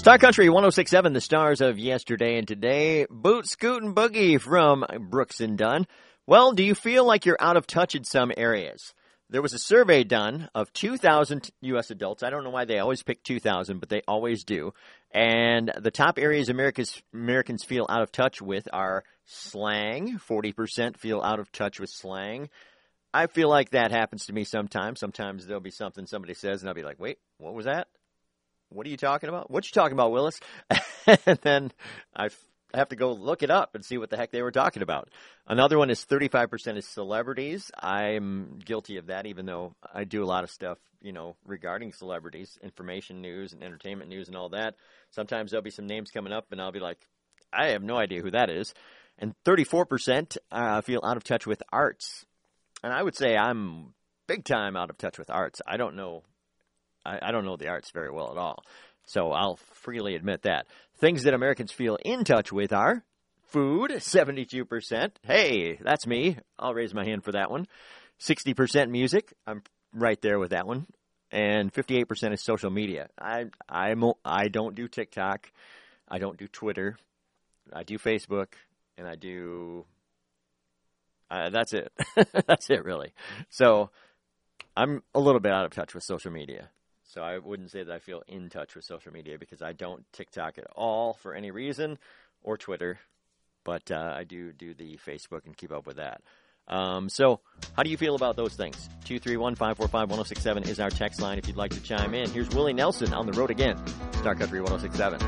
Star Country 106.7, the stars of yesterday and today. Boot, Scoot, and Boogie from Brooks and Dunn. Well, do you feel like you're out of touch in some areas? There was a survey done of 2,000 U.S. adults. I don't know why they always pick 2,000, but they always do. And the top areas Americans feel out of touch with are slang. 40% feel out of touch with slang. I feel like that happens to me sometimes. Sometimes there'll be something somebody says, and I'll be like, wait, what was that? What are you talking about? What you talking about, Willis? And then I have to go look it up and see what the heck they were talking about. Another one is 35% is celebrities. I'm guilty of that, even though I do a lot of stuff, regarding celebrities, information news and entertainment news and all that. Sometimes there'll be some names coming up, and I'll be like, I have no idea who that is. And 34% feel out of touch with arts. And I would say I'm big time out of touch with arts. I don't know the arts very well at all. So I'll freely admit that. Things that Americans feel in touch with are food, 72%. Hey, that's me. I'll raise my hand for that one. 60% music. I'm right there with that one. And 58% is social media. I don't do TikTok. I don't do Twitter. I do Facebook. And I do... that's it. That's it, really. So I'm a little bit out of touch with social media. So I wouldn't say that I feel in touch with social media because I don't TikTok at all for any reason or Twitter. But I do the Facebook and keep up with that. So how do you feel about those things? 231-545-1067 is our text line if you'd like to chime in. Here's Willie Nelson on the road again. Star Country 106.7.